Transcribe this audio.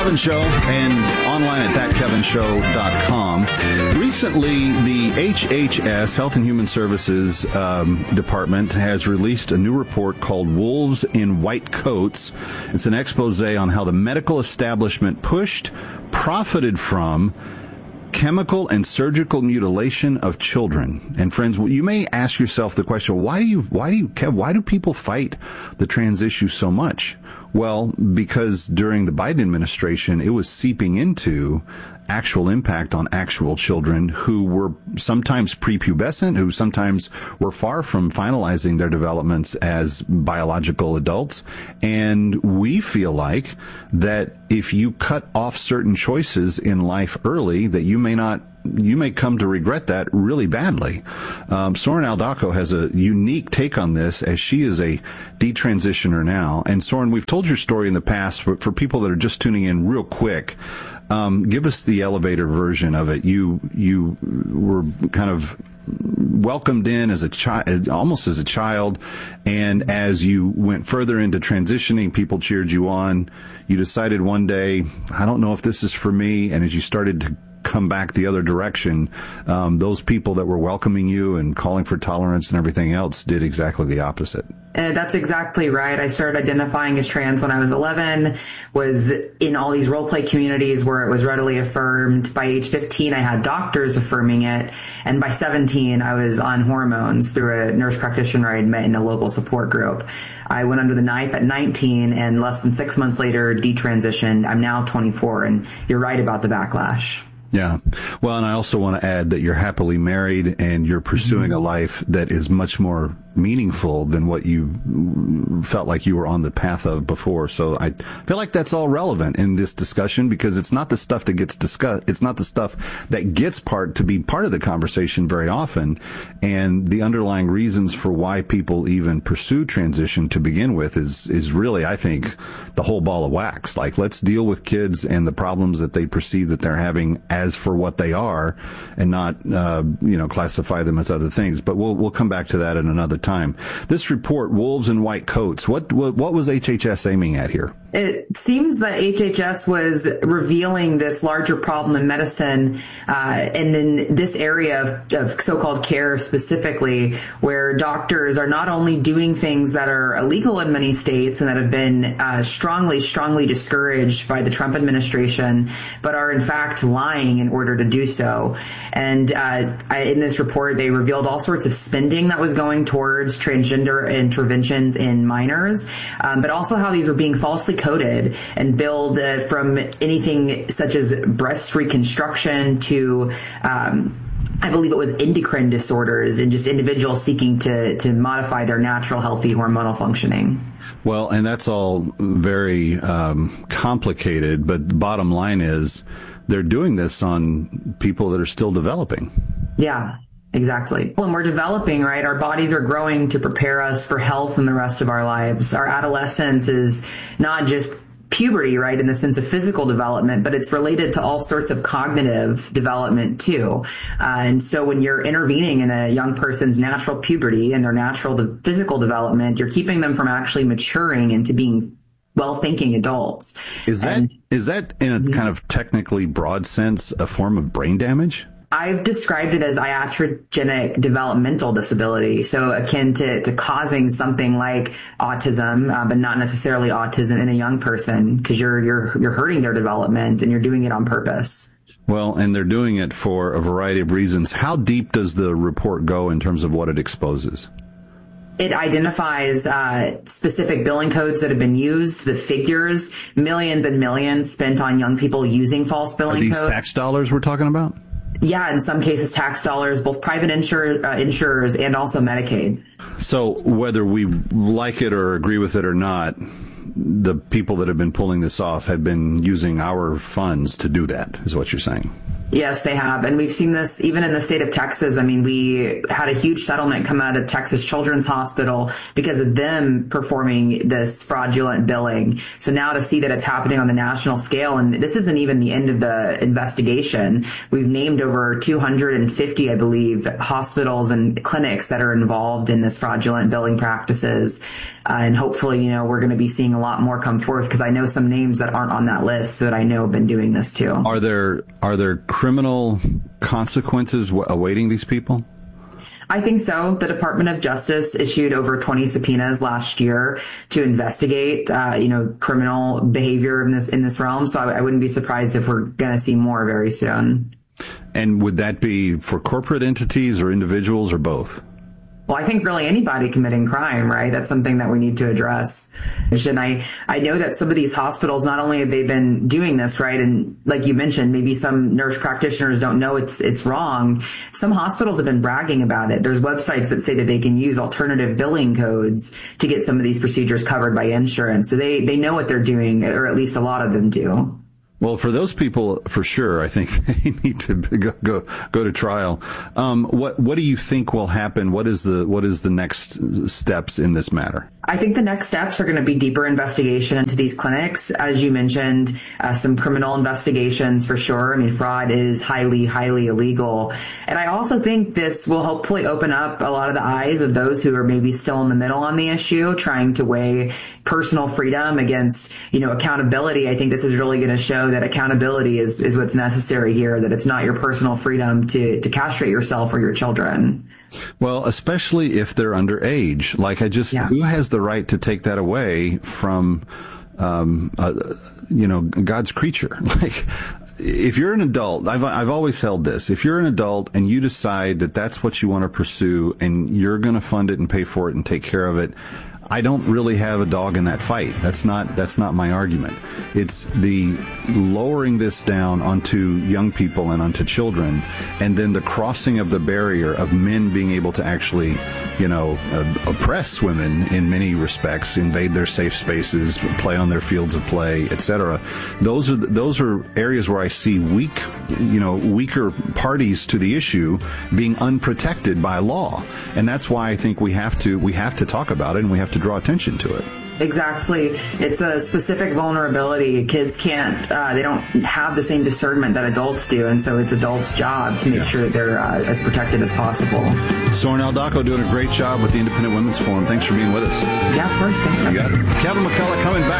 Kevin Show and online at thatkevinshow.com. Recently, the HHS, Health and Human Services Department, has released a new report called Wolves in White Coats. It's an expose on how the medical establishment profited from chemical and surgical mutilation of children. And friends, you may ask yourself the question, why do people fight the trans issue so much? Well, because during the Biden administration, it was seeping into actual impact on actual children who were sometimes prepubescent, who sometimes were far from finalizing their developments as biological adults. And we feel like that if you cut off certain choices in life early, that you may come to regret that really badly. Soren Aldacco has a unique take on this, as she is a detransitioner now. And Soren, we've told your story in the past, but for people that are just tuning in real quick, give us the elevator version of it. You were kind of welcomed in as a child, almost as a child, and as you went further into transitioning, people cheered you on. You decided one day, I don't know if this is for me, and as you started to come back the other direction, those people that were welcoming you and calling for tolerance and everything else did exactly the opposite. That's exactly right. I started identifying as trans when I was 11, was in all these role play communities where it was readily affirmed. By age 15, I had doctors affirming it. And by 17, I was on hormones through a nurse practitioner I had met in a local support group. I went under the knife at 19 and less than 6 months later detransitioned. I'm now 24, and you're right about the backlash. Yeah. Well, and I also want to add that you're happily married and you're pursuing a life that is much more meaningful than what you felt like you were on the path of before. So I feel like that's all relevant in this discussion, because it's not the stuff that gets discussed. It's not the stuff that gets to be part of the conversation very often. And the underlying reasons for why people even pursue transition to begin with is really, I think, the whole ball of wax. Like, let's deal with kids and the problems that they perceive that they're having as for what they are, and not, classify them as other things. But we'll come back to that in another time. This report, Wolves in White Coats, what was HHS aiming at here? It seems that HHS was revealing this larger problem in medicine, and in this area of so-called care specifically, where doctors are not only doing things that are illegal in many states and that have been strongly discouraged by the Trump administration, but are in fact lying in order to do so. And in this report, they revealed all sorts of spending that was going towards transgender interventions in minors, but also how these were being falsely coded and billed from anything such as breast reconstruction to I believe it was endocrine disorders and just individuals seeking to modify their natural healthy hormonal functioning. Well, and that's all very complicated, but the bottom line is they're doing this on people that are still developing. Yeah. Exactly. When we're developing, right, our bodies are growing to prepare us for health and the rest of our lives. Our adolescence is not just puberty, right, in the sense of physical development, but it's related to all sorts of cognitive development too. And so when you're intervening in a young person's natural puberty and their natural physical development, you're keeping them from actually maturing into being well-thinking adults. Is that in a kind of technically broad sense a form of brain damage? I've described it as iatrogenic developmental disability, so akin to causing something like autism, but not necessarily autism in a young person, because you're hurting their development and you're doing it on purpose. Well, and they're doing it for a variety of reasons. How deep does the report go in terms of what it exposes? It identifies specific billing codes that have been used, the figures, millions and millions spent on young people using false billing codes. Are these tax dollars we're talking about? Yeah, in some cases, tax dollars, both private insurers and also Medicaid. So whether we like it or agree with it or not, the people that have been pulling this off have been using our funds to do that, is what you're saying. Yes, they have. And we've seen this even in the state of Texas. I mean, we had a huge settlement come out of Texas Children's Hospital because of them performing this fraudulent billing. So now to see that it's happening on the national scale, and this isn't even the end of the investigation. We've named over 250, I believe, hospitals and clinics that are involved in this fraudulent billing practices. And hopefully, we're going to be seeing a lot more come forth, because I know some names that aren't on that list that I know have been doing this too. Are there criminal consequences awaiting these people? I think so. The Department of Justice issued over 20 subpoenas last year to investigate, criminal behavior in this realm. So I wouldn't be surprised if we're going to see more very soon. And would that be for corporate entities or individuals or both? Well, I think really anybody committing crime, right? That's something that we need to address. And I know that some of these hospitals, not only have they been doing this, right, and like you mentioned, maybe some nurse practitioners don't know it's wrong. Some hospitals have been bragging about it. There's websites that say that they can use alternative billing codes to get some of these procedures covered by insurance. So they know what they're doing, or at least a lot of them do. Well, for those people, for sure, I think they need to go to trial. What do you think will happen? What is the next steps in this matter? I think the next steps are going to be deeper investigation into these clinics. As you mentioned, some criminal investigations for sure. I mean, fraud is highly, highly illegal. And I also think this will hopefully open up a lot of the eyes of those who are maybe still in the middle on the issue, trying to weigh personal freedom against, accountability. I think this is really going to show that accountability is what's necessary here, that it's not your personal freedom to castrate yourself or your children. Well, especially if they're underage. Who has the right to take that away from, God's creature? If you're an adult, I've always held this. If you're an adult and you decide that that's what you want to pursue and you're going to fund it and pay for it and take care of it, I don't really have a dog in that fight. That's not my argument. It's the lowering this down onto young people and onto children, and then the crossing of the barrier of men being able to actually, oppress women in many respects, invade their safe spaces, play on their fields of play, etc. Those are areas where I see weaker parties to the issue being unprotected by law, and that's why I think we have to talk about it, and we have to draw attention to it. Exactly. It's a specific vulnerability. Kids they don't have the same discernment that adults do, and so it's adults' job to make sure that they're as protected as possible. Soren L. Dacco doing a great job with the Independent Women's Forum. Thanks for being with us. Yeah, of course. Thanks. You got it. Kevin McCullough coming back.